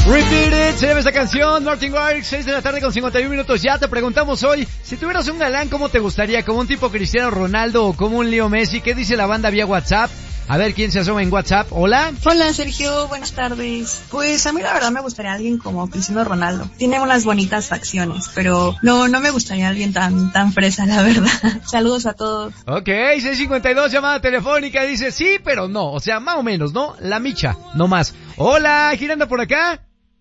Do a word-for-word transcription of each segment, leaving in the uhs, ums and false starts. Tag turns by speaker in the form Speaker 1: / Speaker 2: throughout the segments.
Speaker 1: Repeat It, se llama esta canción, Martin Garrix, seis de la tarde con cincuenta y un minutos. Ya te preguntamos hoy, si tuvieras un galán, ¿cómo te gustaría? ¿Como un tipo Cristiano Ronaldo o como un Leo Messi? ¿Qué dice la banda vía WhatsApp? A ver quién se asoma en WhatsApp. Hola.
Speaker 2: Hola Sergio, buenas tardes. Pues a mí la verdad me gustaría alguien como Cristiano Ronaldo. Tiene unas bonitas facciones, pero no, no me gustaría alguien tan, tan fresa, la verdad. Saludos a todos.
Speaker 1: Ok, seis cincuenta y dos, llamada telefónica, dice sí, pero no. O sea, más o menos, ¿no? La micha, no más. Hola, ¿quién anda por acá?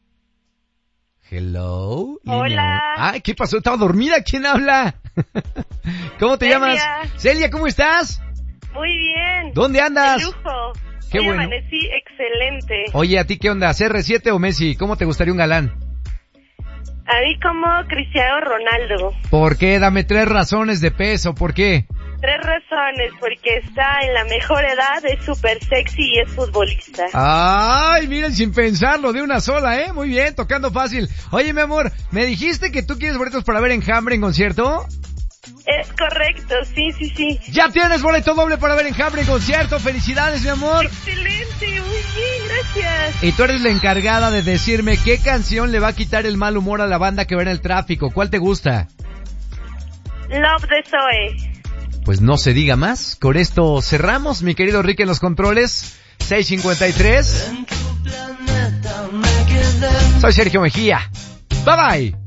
Speaker 1: Hello.
Speaker 3: Hola.
Speaker 1: Ay, ¿qué pasó? ¿Estaba dormida? ¿Quién habla? ¿Cómo te
Speaker 3: Celia.
Speaker 1: llamas? Celia, ¿cómo estás?
Speaker 3: Muy bien.
Speaker 1: ¿Dónde andas?
Speaker 3: De lujo.
Speaker 1: Qué
Speaker 3: Hoy
Speaker 1: bueno.
Speaker 3: amanecí excelente.
Speaker 1: Oye, ¿a ti qué onda? ¿C R siete o Messi? ¿Cómo te gustaría un galán?
Speaker 3: A mí como Cristiano Ronaldo.
Speaker 1: ¿Por qué? Dame tres razones de peso. ¿Por qué?
Speaker 3: Tres razones, porque está en la mejor edad, es súper sexy y es futbolista.
Speaker 1: Ay, miren, sin pensarlo, de una sola, ¿eh? Muy bien, tocando fácil. Oye, mi amor, ¿me dijiste que tú quieres boletos para ver Enjambre en concierto?
Speaker 3: Es correcto, sí, sí, sí.
Speaker 1: Ya tienes boleto doble para ver Enjambre en concierto. Felicidades, mi amor.
Speaker 3: Excelente, muy bien, gracias.
Speaker 1: Y tú eres la encargada de decirme qué canción le va a quitar el mal humor a la banda que va en el tráfico. ¿Cuál te gusta?
Speaker 3: Love de Zoe.
Speaker 1: Pues no se diga más. Con esto cerramos, mi querido Rick en los controles. seis cincuenta y tres. Soy Sergio Mejía. Bye bye.